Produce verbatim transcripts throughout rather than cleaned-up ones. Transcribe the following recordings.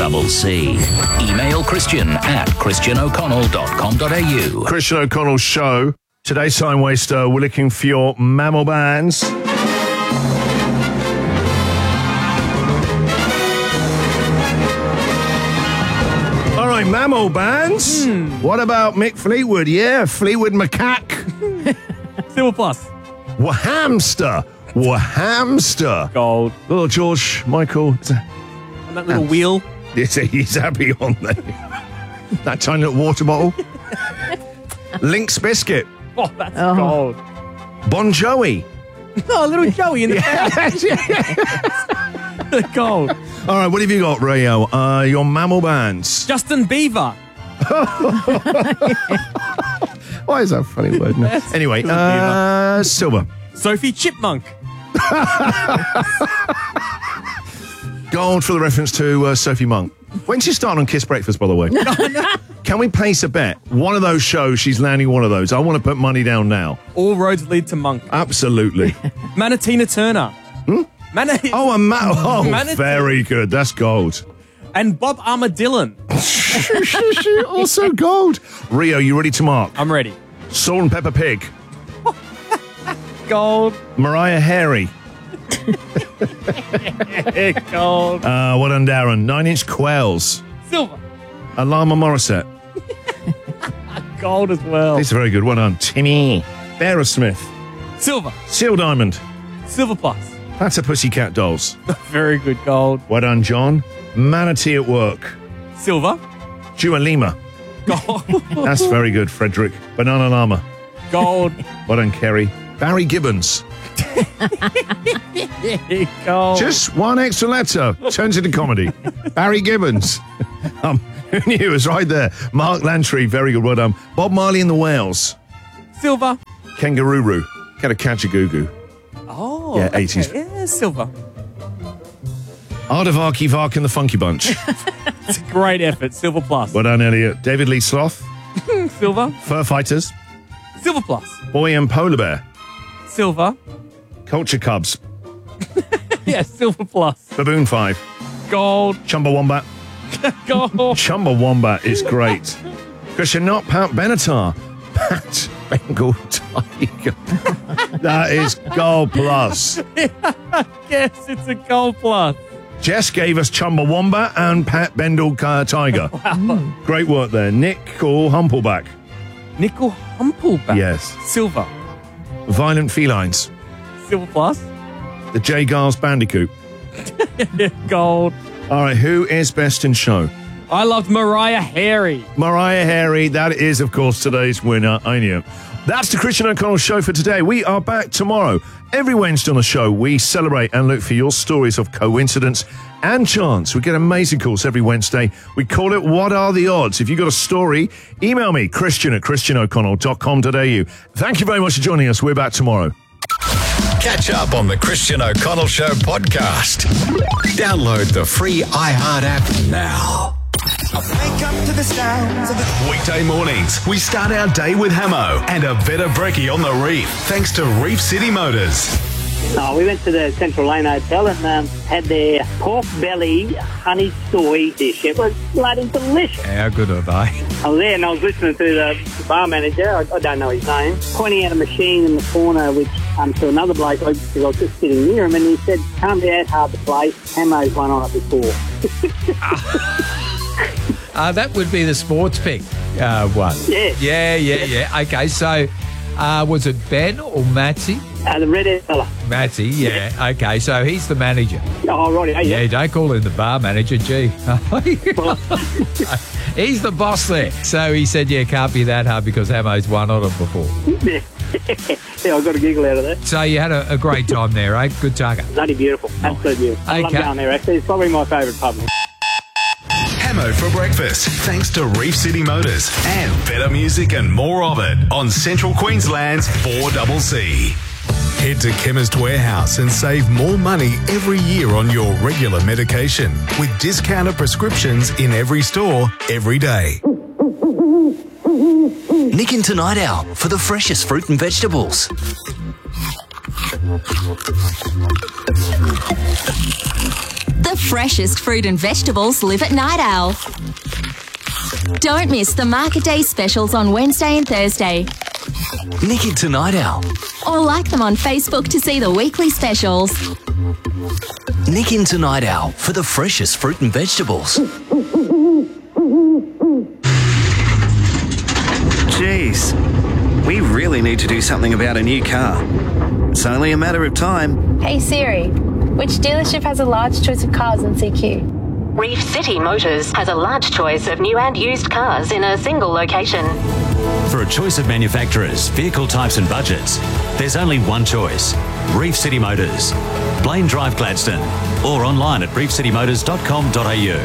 double C. Email Christian at christian o'connell dot com dot a u. Christian O'Connell Show. Today's Time Waster, we're looking for your mammal bands. All right, mammal bands. Mm. What about Mick Fleetwood? Yeah, Fleetwood Macaque. Silver plus. Wahamster. Wahamster. Gold. Little George Michael. And that little wheel. Yes, he's happy on there. That tiny little water bottle. Lynx Biscuit. Oh, that's Oh. gold. Bon Jovi. Oh, little Joey in the back. Gold. All right, what have you got, Rayo? Uh, your mammal bands. Justin Bieber. Why is that a funny word? No. Anyway, Justin uh, silver. Sophie Chipmunk. Gold for the reference to uh, Sophie Monk. When's she starting on Kiss Breakfast, by the way? Can we place a bet? One of those shows, she's landing one of those. I want to put money down now. All roads lead to Monk. Absolutely. Manatina Turner. Hmm? Mana- Oh, a ma- oh Manatee. very good. That's gold. And Bob Armadillon. Also gold. Rio, you ready to mark? I'm ready. Salt and Pepper Pig. Gold. Mariah Harry. Gold. Uh, what on Darren? Nine Inch Quails. Silver. Alama Morissette. Gold as well. This is very good. Well done. Timmy. Aerosmith. Silver. Seal Diamond. Silver plus. That's a Pussycat Dolls. Very good. Gold. Well done, John. Manatee at Work. Silver. Dua Lima. Gold. That's very good, Frederick. Banana Llama. Gold. Well done, Kerry. Barry Gibbons. Gold. Just one extra letter turns into comedy. Barry Gibbons. Um, who knew it was right there? Mark Lantry, very good. Well done. Bob Marley and the Whales. Silver. Kangaroo. Kind of catch a goo goo. Oh. Yeah, okay. eighties. Yeah, silver. Ardavarki Vark and the Funky Bunch. It's a great effort. Silver plus. Well done, Elliot. David Lee Sloth. Silver. Fur Fighters. Silver plus. Boy and Polar Bear. Silver. Culture Cubs. Yeah, silver plus. Baboon Five. Gold. Chumbawamba. Gold. Chumbawamba is great. Christian, not Pat Benatar. Pat Bengal Tiger. That is gold plus. Yes, it's a gold plus. Jess gave us Chumbawamba and Pat Bendel uh, Tiger. Wow. Great work there. Nick Cool Humpleback. Nickel Humpleback. Yes. Silver. Violent Felines. Silver plus. The J. Giles Bandicoot. Gold. All right, who is best in show? I loved Mariah Harry. Mariah Harry, that is, of course, today's winner. I knew. That's the Christian O'Connell Show for today. We are back tomorrow. Every Wednesday on the show, we celebrate and look for your stories of coincidence and chance. We get amazing calls every Wednesday. We call it What Are the Odds? If you've got a story, email me, Christian at christian o'connell dot com dot a u. Thank you very much for joining us. We're back tomorrow. Catch up on the Christian O'Connell Show podcast. Download the free iHeart app now. Wake up to the sounds of the Weekday mornings, we start our day with Hamo and a better brekkie on the reef, thanks to Reef City Motors. Oh, we went to the Central Lane Hotel and um, had their pork belly honey soy dish. It was bloody delicious. How good are they? I was there and I was listening to the, the bar manager, I, I don't know his name, pointing out a machine in the corner which um, to another bloke, because I was just sitting near him, and he said, can't be that hard to play. Hamo's won on it before. Uh, that would be the sports pick uh, one. Yeah. Yeah, yeah, yeah. Okay, so uh, was it Ben or Matty? Uh, the red fella. Matty, yeah. Okay, so he's the manager. Oh, right. Yeah, Yeah, don't call him the bar manager, gee. He's the boss there. So he said, yeah, can't be that hard because Hamo's won on it before. Yeah. Yeah, I got a giggle out of that. So you had a, a great time there, eh? Good tugger. Bloody beautiful. Absolutely beautiful. I love Okay. going there, actually. It's probably my favourite pub. Hamo for breakfast, thanks to Reef City Motors and better music and more of it on Central Queensland's four C C. Head to Chemist Warehouse and save more money every year on your regular medication with discounted prescriptions in every store, every day. Nick into Night Owl for the freshest fruit and vegetables. The freshest fruit and vegetables live at Night Owl. Don't miss the Market Day specials on Wednesday and Thursday. Nick into Night Owl. Or like them on Facebook to see the weekly specials. Nick into Night Owl for the freshest fruit and vegetables. Jeez, we really need to do something about a new car. It's only a matter of time. Hey Siri, which dealership has a large choice of cars in C Q? Reef City Motors has a large choice of new and used cars in a single location. For a choice of manufacturers, vehicle types and budgets, there's only one choice. Reef City Motors. Blaine Drive, Gladstone. Or online at reef city motors dot com dot a u.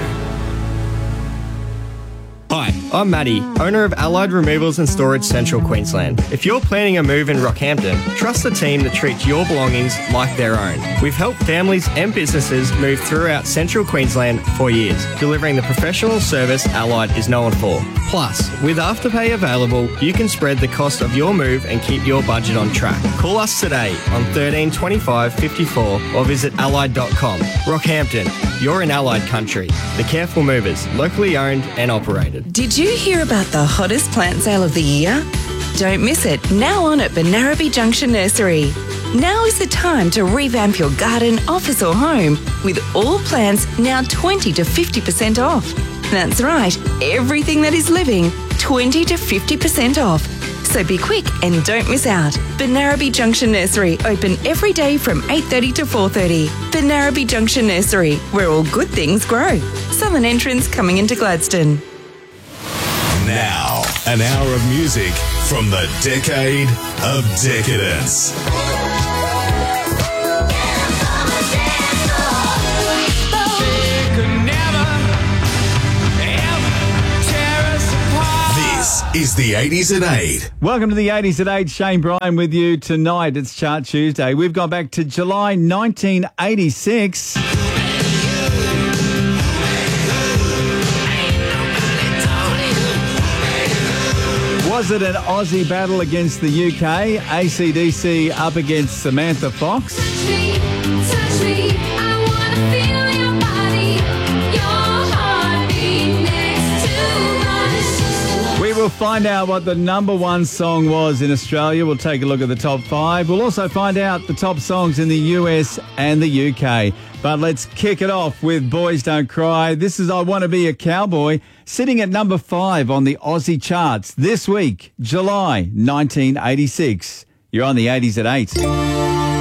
Hi, I'm Matty, owner of Allied Removals and Storage Central Queensland. If you're planning a move in Rockhampton, trust the team that treats your belongings like their own. We've helped families and businesses move throughout Central Queensland for years, delivering the professional service Allied is known for. Plus, with Afterpay available, you can spread the cost of your move and keep your budget on track. Call us today on thirteen twenty-five fifty-four or visit allied dot com. Rockhampton, you're in Allied country. The Careful Movers, locally owned and operated. Did you hear about the hottest plant sale of the year? Don't miss it, now on at Benarabi Junction Nursery. Now is the time to revamp your garden, office or home with all plants now twenty to fifty percent off. That's right, everything that is living, twenty to fifty percent off. So be quick and don't miss out. Benarabi Junction Nursery, open every day from eight thirty to four thirty. Benarabi Junction Nursery, where all good things grow. Southern entrance coming into Gladstone. Now, an hour of music from the decade of decadence. This is the eighties at eight. Welcome to the eighties at eight. Shane Bryan with you tonight. It's Chart Tuesday. We've gone back to July nineteen eighty-six. Was it an Aussie battle against the U K? A C D C up against Samantha Fox? Touch me, touch me, I wanna feel your body, your heartbeat next to mine. We will find out what the number one song was in Australia. We'll take a look at the top five. We'll also find out the top songs in the U S and the U K. But let's kick it off with Boys Don't Cry. This is I Want to Be a Cowboy, sitting at number five on the Aussie charts this week, July nineteen eighty-six. You're on the eighties at eight.